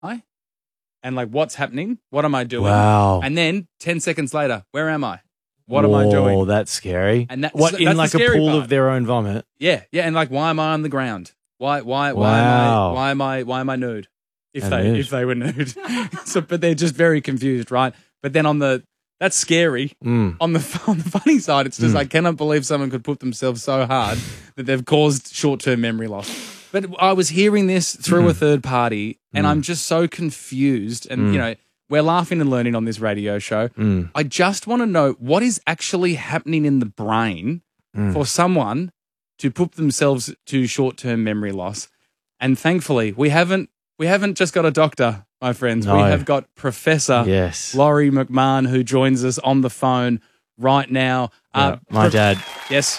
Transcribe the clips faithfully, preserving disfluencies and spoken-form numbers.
I? And like, what's happening? What am I doing? Wow. And then ten seconds later, where am I? What Whoa, am I doing? Oh, that's scary. And that's, what, that's in like the a scary pool part. of their own vomit? Yeah, yeah. And like, why am I on the ground? Why, why, why Wow. am I, why am I, why am I nude? If And they, nude. if they were nude. So, but they're just very confused, right? But then on the, that's scary. Mm. On the on the funny side, it's just Mm. I cannot believe someone could put themselves so hard that they've caused short-term memory loss. But I was hearing this through a third party, and I'm just so confused. And, you know, we're laughing and learning on this radio show. Mm. I just want to know what is actually happening in the brain for someone to put themselves to short-term memory loss. And thankfully, we haven't we haven't just got a doctor, my friends. No. We have got Professor Yes. Laurie McMahon, who joins us on the phone right now. Yeah, my Prof- dad. Yes.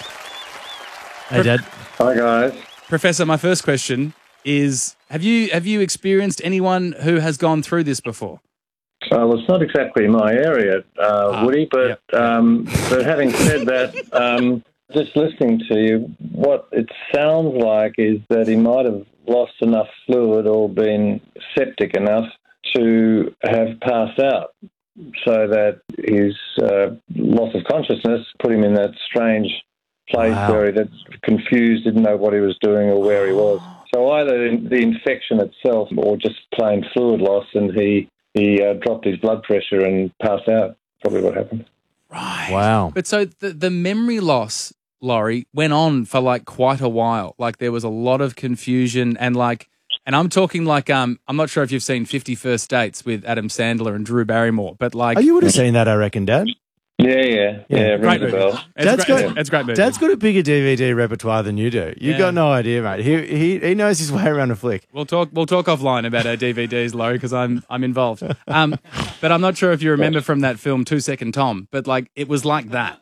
Hey, Dad. Hi, guys. Professor, my first question is, have you have you experienced anyone who has gone through this before? Uh, well, it's not exactly my area, uh, Ah, Woody, but yep. um, but having said that, um, just listening to you, what it sounds like is that he might have lost enough fluid or been septic enough to have passed out, so that his uh, loss of consciousness put him in that strange place Wow. where he was confused, didn't know what he was doing or where he was. So either the infection itself or just plain fluid loss, and he he uh, dropped his blood pressure and passed out. Probably what happened. Right. Wow. But so the, the memory loss, Laurie, went on for like quite a while. Like there was a lot of confusion and like, and I'm talking like, um, I'm not sure if you've seen fifty First Dates with Adam Sandler and Drew Barrymore, but like. Oh, you would have seen that, I reckon, Dad. Yeah, yeah, yeah. Great Rings a movie. bell. It's Dad's great, got- it's a great movie. Dad's got a bigger D V D repertoire than you do. You've Yeah. got no idea, mate. He, he he knows his way around a flick. We'll talk. We'll talk offline about our D V Ds, Laurie, because I'm I'm involved. Um, but I'm not sure if you remember from that film Two Second Tom, but like it was like that.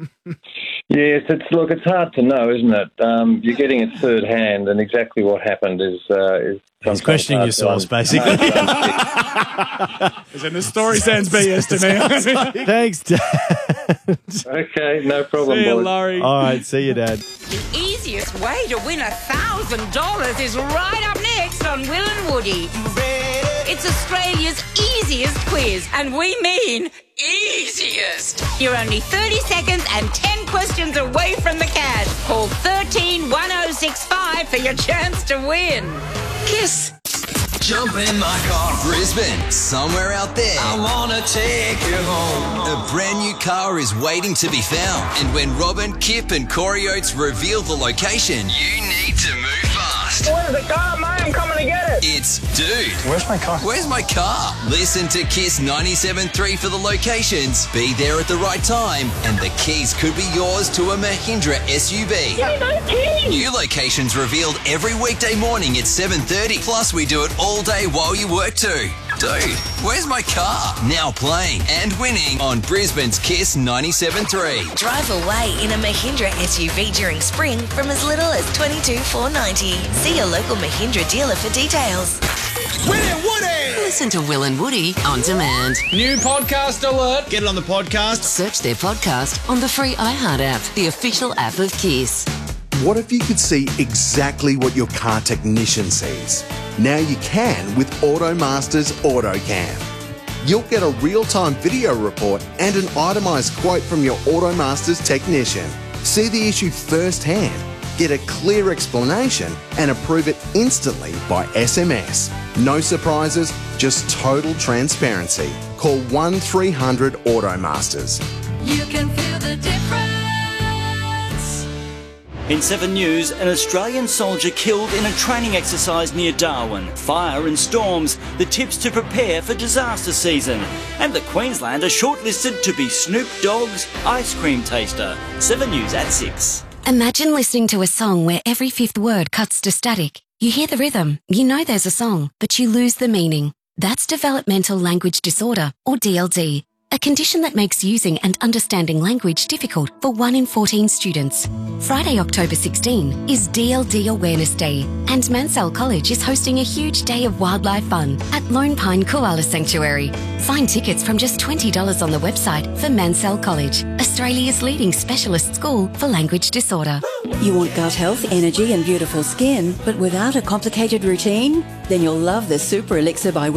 Yes, it's look, it's hard to know, isn't it? Um, you're getting it third hand, and exactly what happened is uh, is. He's sometimes questioning hard your to source, un- basically. hard to And the story sounds B S to me. Thanks, Dad. Okay, no problem, See you, boys. Laurie. All right, see you, Dad. The easiest way to win a thousand dollars is right up next on Will and Woody. It's Australia's easiest quiz, and we mean easiest. You're only thirty seconds and ten questions away from the cash. Call thirteen one oh six five for your chance to win. Kiss. Jump in my car, Brisbane, somewhere out there. I wanna take you home. A brand new car is waiting to be found, and when Robin, Kip, and Corey Oates reveal the location, you need to move fast. Where's the car, mate? I'm coming to get it. It's Dude. Where's my car? Where's my car? Listen to Kiss ninety-seven point three for the locations. Be there at the right time, and the keys could be yours to a Mahindra S U V. No kidding. New locations revealed every weekday morning at seven thirty. Plus, we do it all day while you work too. Dude, where's my car? Now playing and winning on Brisbane's Kiss ninety-seven point three. Drive away in a Mahindra S U V during spring from as little as twenty-two thousand four hundred ninety. See your local Mahindra dealer for details. Will and Woody! Listen to Will and Woody on demand. New podcast alert. Get it on the podcast. Search their podcast on the free iHeart app, the official app of Kiss. What if you could see exactly what your car technician sees? Now you can with AutoMaster's AutoCam. You'll get a real-time video report and an itemised quote from your AutoMaster's technician. See the issue firsthand, get a clear explanation and approve it instantly by S M S. No surprises, just total transparency. Call one three hundred AutoMasters. You can feel the difference. In Seven News, an Australian soldier killed in a training exercise near Darwin. Fire and storms, the tips to prepare for disaster season. And the Queenslander shortlisted to be Snoop Dogg's ice cream taster. Seven News at six. Imagine listening to a song where every fifth word cuts to static. You hear the rhythm, you know there's a song, but you lose the meaning. That's developmental language disorder, or D L D. a condition that makes using and understanding language difficult for one in fourteen students. Friday, October sixteenth is D L D Awareness Day, and Mansell College is hosting a huge day of wildlife fun at Lone Pine Koala Sanctuary. Find tickets from just twenty dollars on the website for Mansell College, Australia's leading specialist school for language disorder. You want gut health, energy and beautiful skin, but without a complicated routine? Then you'll love the Super Elixir by